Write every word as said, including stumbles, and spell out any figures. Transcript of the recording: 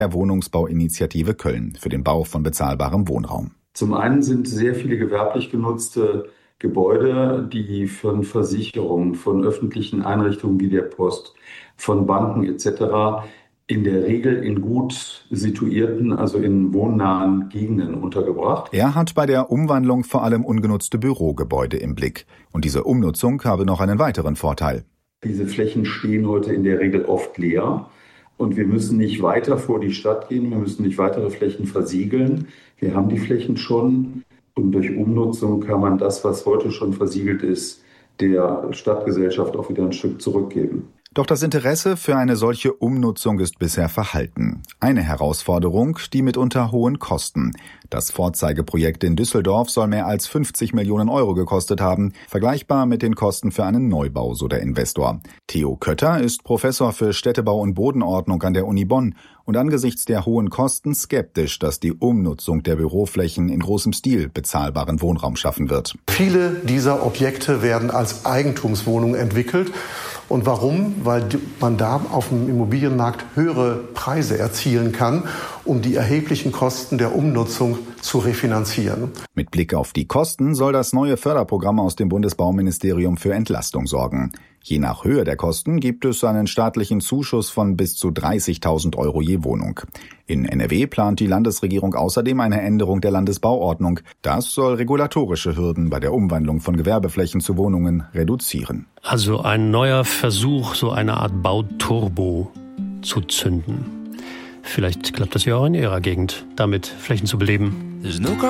der Wohnungsbauinitiative Köln für den Bau von bezahlbarem Wohnraum. Zum einen sind sehr viele gewerblich genutzte Gebäude, die von Versicherungen, von öffentlichen Einrichtungen wie der Post, von Banken et cetera in der Regel in gut situierten, also in wohnnahen Gegenden untergebracht. Er hat bei der Umwandlung vor allem ungenutzte Bürogebäude im Blick. Und diese Umnutzung habe noch einen weiteren Vorteil. Diese Flächen stehen heute in der Regel oft leer. Und wir müssen nicht weiter vor die Stadt gehen, wir müssen nicht weitere Flächen versiegeln. Wir haben die Flächen schon und durch Umnutzung kann man das, was heute schon versiegelt ist, der Stadtgesellschaft auch wieder ein Stück zurückgeben. Doch das Interesse für eine solche Umnutzung ist bisher verhalten. Eine Herausforderung, die mitunter hohen Kosten. Das Vorzeigeprojekt in Düsseldorf soll mehr als fünfzig Millionen Euro gekostet haben, vergleichbar mit den Kosten für einen Neubau, so der Investor. Theo Kötter ist Professor für Städtebau und Bodenordnung an der Uni Bonn und angesichts der hohen Kosten skeptisch, dass die Umnutzung der Büroflächen in großem Stil bezahlbaren Wohnraum schaffen wird. Viele dieser Objekte werden als Eigentumswohnungen entwickelt. Und warum? Weil man da auf dem Immobilienmarkt höhere Preise erzielen kann, um die erheblichen Kosten der Umnutzung zu refinanzieren. Mit Blick auf die Kosten soll das neue Förderprogramm aus dem Bundesbauministerium für Entlastung sorgen. Je nach Höhe der Kosten gibt es einen staatlichen Zuschuss von bis zu dreißigtausend Euro je Wohnung. In N R W plant die Landesregierung außerdem eine Änderung der Landesbauordnung. Das soll regulatorische Hürden bei der Umwandlung von Gewerbeflächen zu Wohnungen reduzieren. Also ein neuer Versuch, so eine Art Bauturbo zu zünden. Vielleicht klappt das ja auch in Ihrer Gegend, damit Flächen zu beleben.